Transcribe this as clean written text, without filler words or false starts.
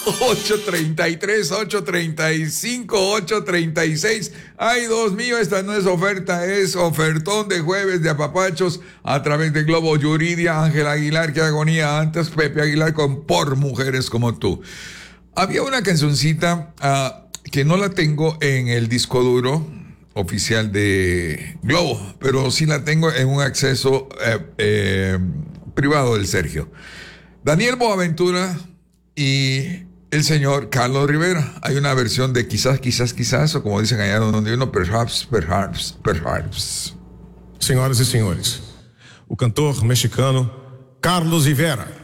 833, 835, 836. Ay, Dios mío, esta no es oferta, es ofertón de jueves de apapachos a través de Globo Yuridia. Ángel Aguilar, qué agonía antes. Pepe Aguilar con Por Mujeres Como Tú. Había una cancioncita que no la tengo en el disco duro oficial de Globo, pero sí la tengo en un acceso privado del Sergio. Daniel Boaventura y el señor Carlos Rivera. Hay una versión de quizás, o como dicen allá donde uno, perhaps. Senhoras e senhores, o cantor mexicano Carlos Rivera.